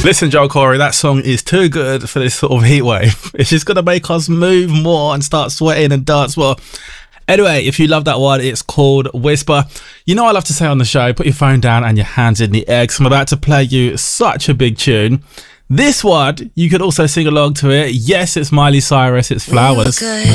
Listen, Joel Corey, that song is too good for this sort of heat wave. It's just going to make us move more and start sweating and dance more. Anyway, if you love that one, it's called Whisper. You know I love to say on the show, put your phone down and your hands in the air, because I'm about to play you such a big tune. This one, you could also sing along to it. Yes, it's Miley Cyrus, it's Flowers.